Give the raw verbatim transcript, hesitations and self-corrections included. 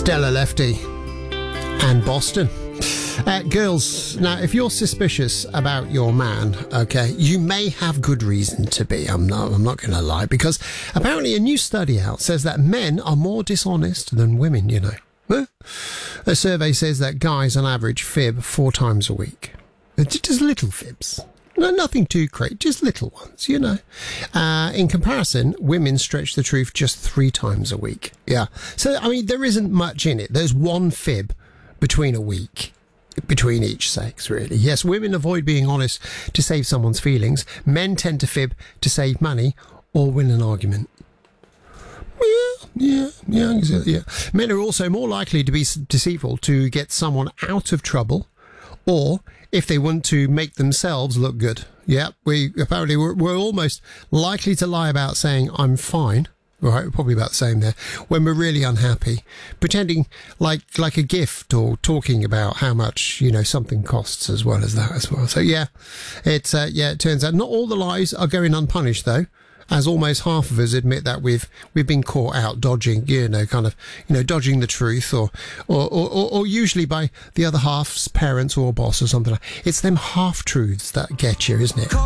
Stella Lefty and Boston. Uh, girls, now, if you're suspicious about your man, okay, you may have good reason to be. I'm not, I'm not going to lie, because apparently a new study out says that men are more dishonest than women, you know. Huh? A survey says that guys on average fib four times a week. Just little fibs. No, nothing too great, just little ones, you know. Uh, in comparison, women stretch the truth just three times a week. Yeah. So, I mean, there isn't much in it. There's one fib between a week, between each sex, really. Yes, women avoid being honest to save someone's feelings. Men tend to fib to save money or win an argument. Yeah, yeah, yeah, yeah. Men are also more likely to be deceitful to get someone out of trouble, or if they want to make themselves look good. Yeah, we apparently we're, we're almost likely to lie about saying I'm fine. Right, we're probably about the same there. When we're really unhappy, pretending like like a gift, or talking about how much, you know, something costs as well as that as well. So yeah, it's uh, yeah. It turns out not all the lies are going unpunished though, as almost half of us admit that we've we've been caught out dodging, you know, kind of, you know, dodging the truth, or or or, or, or usually by the other half's parents or boss or something like. It's them half truths that get you, isn't it?